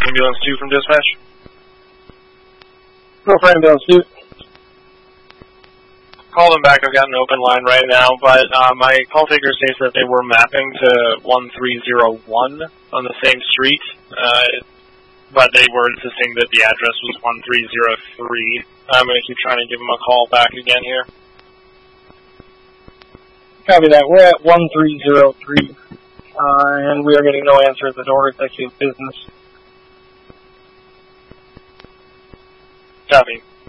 Ambulance 2 from dispatch. Go for Ambulance 2. Call them back. I've got an open line right now, but my call taker states that they were mapping to 1301 on the same street, but they were insisting that the address was 1303. I'm going to keep trying to give them a call back again here. Copy that. We're at 1303, and we are getting no answer at the door. Executive business. Copy.